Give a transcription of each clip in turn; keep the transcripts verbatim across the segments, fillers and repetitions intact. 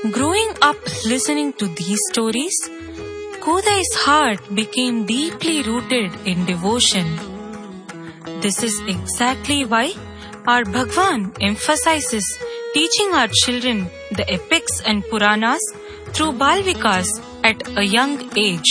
Growing up listening to these stories, Kodai's heart became deeply rooted in devotion. This is exactly why our Bhagwan emphasizes teaching our children the epics and Puranas through Balvikas at a young age.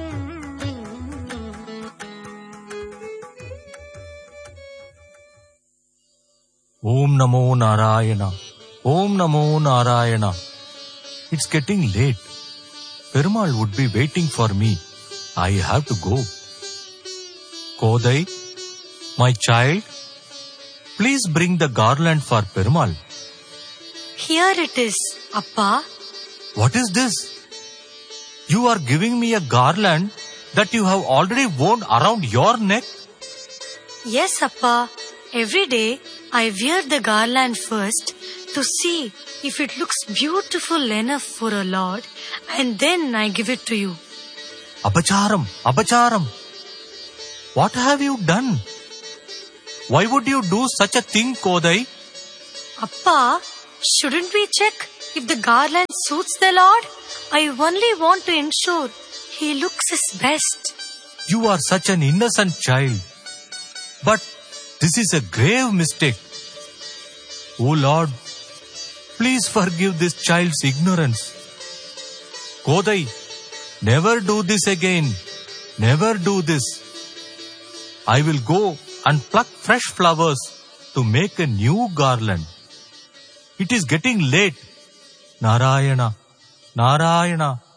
Om Namo Narayana. Om Namo Narayana. It's getting late. Perumal would be waiting for me. I have to go. Kodai, my child, please bring the garland for Perumal. Here it is, Appa. What is this? You are giving me a garland that you have already worn around your neck? Yes, Appa. Every day I wear the garland first to see if it looks beautiful enough for a lord, and then I give it to you. Apacharam, Apacharam. What have you done? Why would you do such a thing, Kodai? Appa, shouldn't we check if the garland suits the Lord? I only want to ensure he looks his best. You are such an innocent child. But this is a grave mistake. Oh Lord, please forgive this child's ignorance. Kodai, never do this again. Never do this. I will go and pluck fresh flowers to make a new garland. It is getting late. Narayana, Narayana.